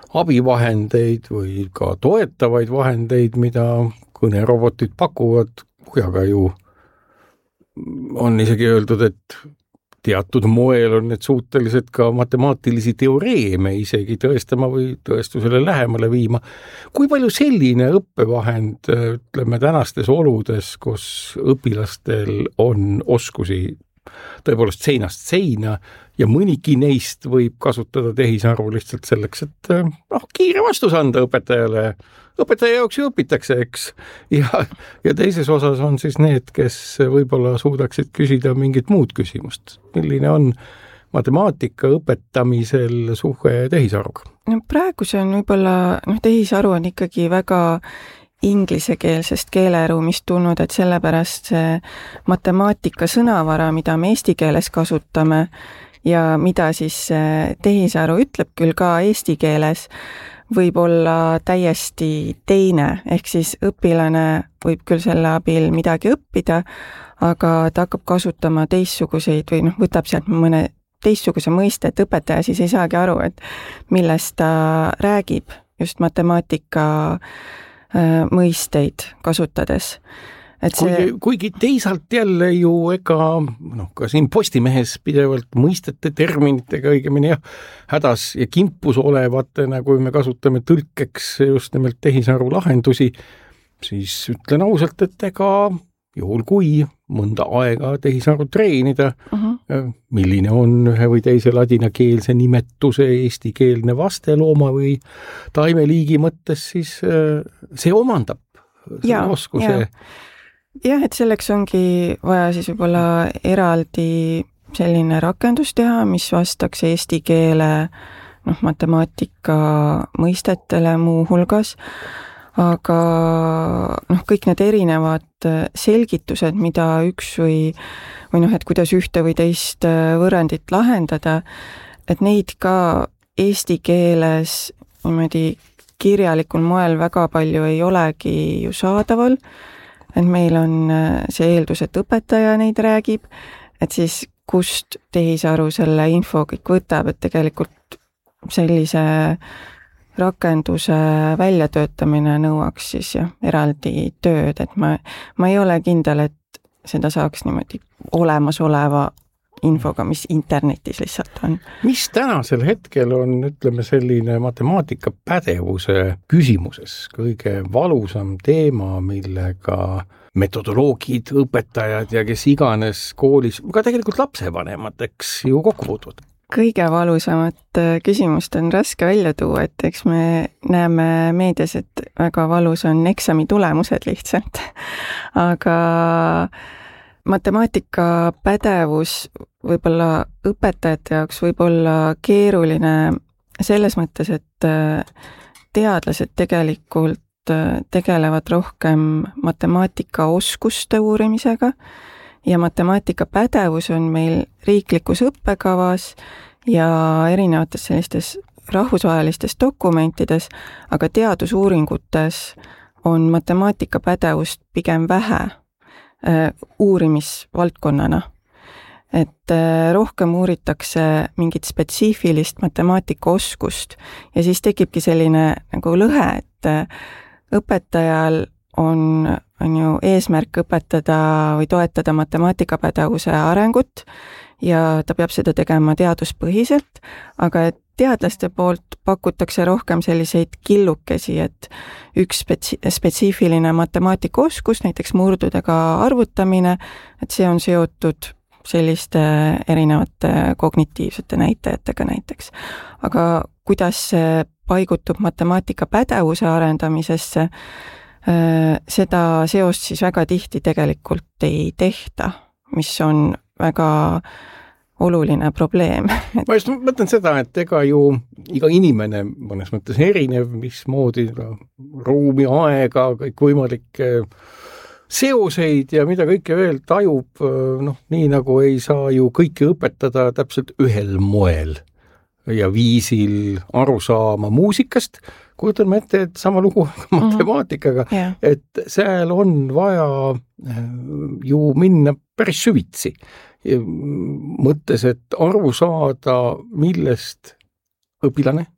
abivahendeid või ka toetavaid vahendeid, mida kõnerobotid pakuvad, aga ju on isegi öeldud, et teatud moel on need suutelised ka matemaatilisi teoreeme isegi tõestama või tõestusele lähemale viima. Kui palju selline õppevahend, ütleme tänastes oludes, kus õpilastel on oskusi tõepoolest seinast seina ja mõnigi neist võib kasutada tehisaru lihtsalt selleks, et kiire vastus anda õpetajale. Õpetaja jaoks ju õpitakse, eks. Ja teises osas on siis need, kes võib-olla suudaksid küsida mingit muud küsimust. Milline on matemaatika õpetamisel suhe tehisaruga? No praegu see on võib-olla, tehisaru on ikkagi väga inglisekeelsest keeleruumist tulnud, et sellepärast see matemaatika sõnavara, mida me eesti keeles kasutame ja mida siis tehisaru ütleb küll ka eesti keeles, võib olla täiesti teine, ehk siis õpilane võib küll selle abil midagi õppida, aga ta hakkab kasutama teistsuguseid või võtab sealt mõne teistsuguse mõiste, et õpetaja siis ei saagi aru, et millest ta räägib just matemaatika mõisteid kasutades. Et kuigi teisalt jälle ju ega ka siin Postimehes pidevalt mõistete terminitega õigemini hädas ja kimpus olevatena, kui me kasutame tõlkeks just nimelt tehisaru lahendusi, siis ütlen ausalt, et ega juhul kui mõnda aega tehisaru treenida, milline on ühe või teise ladinakeelse nimetuse eestikeelne vastelooma või taimeliigi mõttes, siis see omandab oskuse. Jah, et selleks ongi vaja siis võib-olla eraldi selline rakendus teha, mis vastaks eesti keele matemaatika mõistetele muu hulgas, aga kõik need erinevad selgitused, mida üks või et kuidas ühte või teist võrrandit lahendada, et neid ka eesti keeles niimoodi kirjalikul moel väga palju ei olegi ju saadaval, et meil on see eeldus, et õpetaja neid räägib, et siis kust tehisaru selle info kõik võtab, et tegelikult sellise rakenduse väljatöötamine nõuaks siis eraldi tööd, et ma ei ole kindel, et seda saaks niimoodi olemasoleva infoga, mis internetis lihtsalt on. Mis tänasel hetkel on, ütleme, selline matemaatika pädevuse küsimuses kõige valusam teema, millega metodoloogid, õpetajad ja kes iganes koolis, ka tegelikult lapsevanemad, eks ju kokku puutuvad? Kõige valusamat küsimust on raske välja tuua, et eks me näeme meedias, et väga valus on eksami tulemused lihtsalt. Aga matemaatika pädevus võib-olla õpetajate jaoks võib olla keeruline selles mõttes, et teadlased tegelikult tegelevad rohkem matemaatika oskuste uurimisega ja matemaatika pädevus on meil riiklikus õppekavas ja erinevates sellistes rahvusvahelistes dokumentides, aga teadusuuringutes on matemaatika pädevust pigem vähe uurimisvaldkonnana. Et rohkem uuritakse mingit spetsiifilist matemaatikaoskust ja siis tekibki selline nagu lõhe, et õpetajal on ju eesmärk õpetada või toetada matemaatikapädevuse arengut ja ta peab seda tegema teaduspõhiselt, aga et teadlaste poolt pakutakse rohkem selliseid killukesi, et üks spetsiifiline matemaatikaoskus, näiteks murdudega arvutamine, et see on seotud selliste erinevate kognitiivsete näitajatega näiteks. Aga kuidas see paigutub matemaatikapädevuse arendamisesse, seda seost siis väga tihti tegelikult ei tehta, mis on väga oluline probleem. Ma just mõtlen seda, et ega ju iga inimene mõnes mõttes erinev, mismoodi ruumi, aega, kõik võimalikke seoseid ja mida kõike veel tajub, nii nagu ei saa ju kõike õpetada täpselt ühel moel ja viisil aru saama muusikast, kujutan ma ette, et sama lugu matemaatikaga, et seal on vaja ju minna päris süvitsi. Mõttes, et aru saada, millest õpilane